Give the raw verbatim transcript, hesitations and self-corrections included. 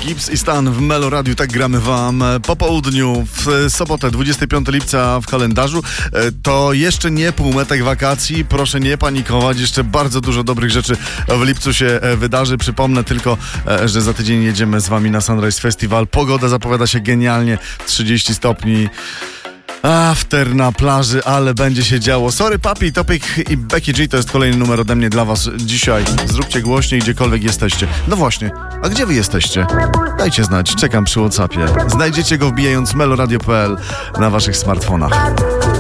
Gibbs i Stan w Melo Radiu. Tak gramy wam po południu w sobotę, dwudziestego piątego lipca w kalendarzu. To jeszcze nie półmetek wakacji. Proszę nie panikować. Jeszcze bardzo dużo dobrych rzeczy w lipcu się wydarzy. Przypomnę tylko, że za tydzień jedziemy z wami na Sunrise Festival. Pogoda zapowiada się genialnie. trzydzieści stopni. After na plaży, ale będzie się działo. Sorry Papi, Topik i Becky G to jest kolejny numer ode mnie dla was dzisiaj. Zróbcie głośniej, gdziekolwiek jesteście. No właśnie, a gdzie wy jesteście? Dajcie znać, czekam przy WhatsAppie. Znajdziecie go wbijając meloradio kropka p l na waszych smartfonach.